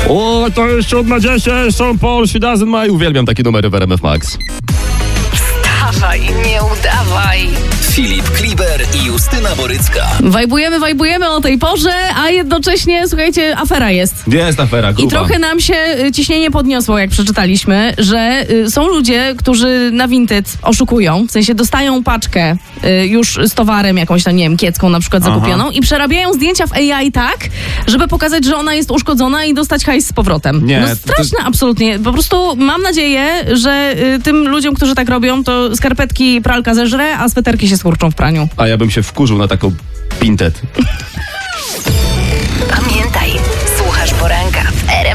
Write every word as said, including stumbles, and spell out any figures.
O, to jest siódma dziesięć, Sean Paul, She Doesn't Mind. Uwielbiam takie numery w R M F Max. Wstawaj, nie udawaj. Filip Kliber i Justyna Borycka. Wajbujemy, wajbujemy o tej porze, a jednocześnie, słuchajcie, afera jest. Jest afera, gruba. I trochę nam się ciśnienie podniosło, jak przeczytaliśmy, że y, są ludzie, którzy na Vinted oszukują, w sensie dostają paczkę y, już z towarem, jakąś tam, nie wiem, kiecką na przykład zakupioną. Aha. I przerabiają zdjęcia w A I tak, żeby pokazać, że ona jest uszkodzona i dostać hajs z powrotem. Nie, no straszne, to... absolutnie. Po prostu mam nadzieję, że y, tym ludziom, którzy tak robią, to skarpetki pralka zeżre, a sweterki się skurczą w praniu. A ja bym się wkurzył na taką Vinted.